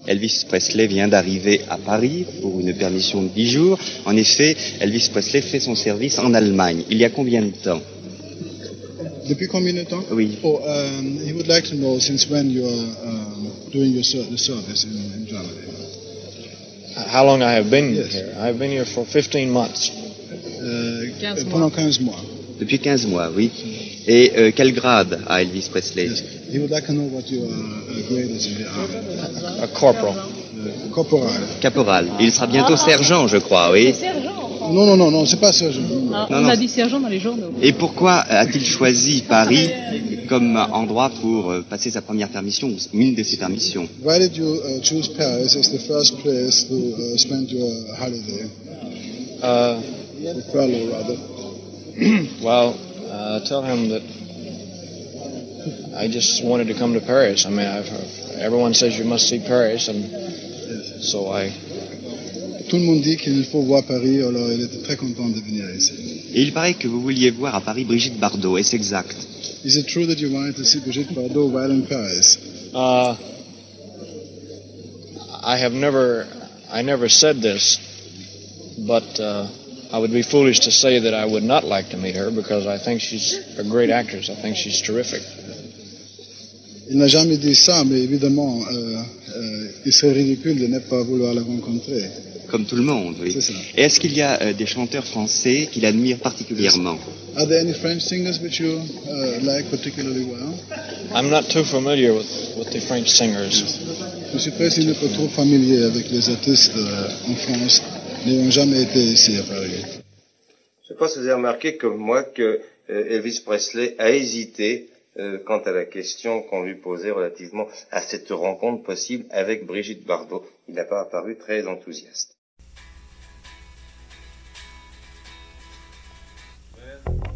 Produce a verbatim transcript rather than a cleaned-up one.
Elvis Presley vient d'arriver à Paris pour une permission de dix jours. En effet, Elvis Presley fait son service en Allemagne. Il y a combien de temps? Depuis combien de temps? Oui. Oh, um, he would like to know since when you are um, doing your ser the service in, in Germany. How long I have been Yes. here? I've been here for fifteen months. Euh, quinze pendant mois. quinze mois. Depuis quinze mois, oui. Et euh, quel grade a Elvis Presley? Yes. He would like to know what your uh, grade is in the army. A corporal. Uh, corporal. Caporal. Il sera bientôt sergent, je crois, oui. C'est sergent. Non, non, non, non, c'est pas ça. Je... Ah, Non, on non. a dit sergent dans les journaux. Et pourquoi a-t-il choisi Paris comme endroit pour euh, passer sa première permission, ou une de ses permissions? Why did you uh, choose Paris as the first place to uh, spend your holiday? Uh, Or fellow, rather. well, uh, tell him that I just wanted to come to Paris. I mean, I've, everyone says you must see Paris, and so I. Tout le monde dit qu'il faut voir Paris, alors il était très content de venir ici. Et il paraît que vous vouliez voir à Paris Brigitte Bardot, est-ce exact? Is it true that you wanted to see Brigitte Bardot while in Paris? Uh, I have never, I never said this, but uh, I would be foolish to say that I would not like to meet her because I think she's a great actress. I think she's terrific. Il n'a jamais dit ça, mais évidemment, euh, euh, il serait ridicule de ne pas vouloir la rencontrer. Comme tout le monde, oui. C'est ça. Et est-ce qu'il y a euh, des chanteurs français qu'il admire particulièrement? Are there any French singers which you uh, like particularly well? I'm not too familiar with, with the French singers. Je suis presque un peu trop familier avec les artistes euh, en France, n'ayant jamais été ici à Paris. Je ne sais pas si vous avez remarqué comme moi que euh, Elvis Presley a hésité euh, quant à la question qu'on lui posait relativement à cette rencontre possible avec Brigitte Bardot. Il n'a pas apparu très enthousiaste. Well,